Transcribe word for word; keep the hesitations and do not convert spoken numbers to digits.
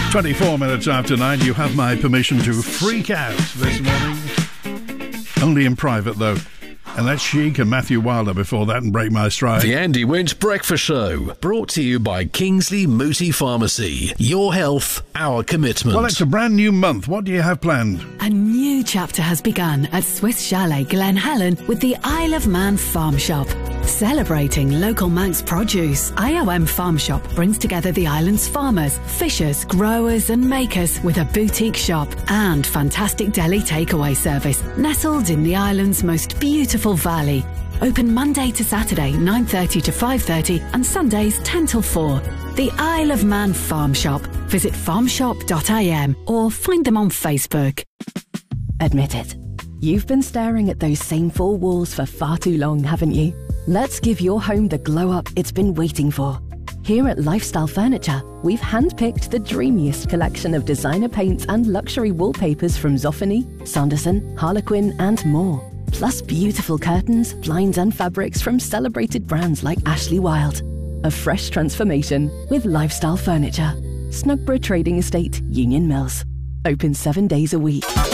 twenty-four minutes after nine, you have my permission to freak out this morning. Only in private, though. And that's Chic and Matthew Wilder before that, and Break My Stride. The Andy Winch Breakfast Show, brought to you by Kingsley Mooti Pharmacy. Your health, our commitment. Well, it's a brand new month. What do you have planned? A new chapter has begun at Swiss Chalet Glen Helen with the Isle of Man Farm Shop. Celebrating local Manx produce, I O M Farm Shop brings together the island's farmers, fishers, growers and makers with a boutique shop and fantastic deli takeaway service nestled in the island's most beautiful valley. Open Monday to Saturday nine thirty to five thirty and Sundays ten till four. The Isle of Man Farm Shop. Visit farm shop dot I M or find them on Facebook. Admit it. You've been staring at those same four walls for far too long, haven't you? Let's give your home the glow-up it's been waiting for. Here at Lifestyle Furniture, we've handpicked the dreamiest collection of designer paints and luxury wallpapers from Zoffany, Sanderson, Harlequin and more. Plus beautiful curtains, blinds and fabrics from celebrated brands like Ashley Wild. A fresh transformation with Lifestyle Furniture. Snugborough Trading Estate, Union Mills. Open seven days a week.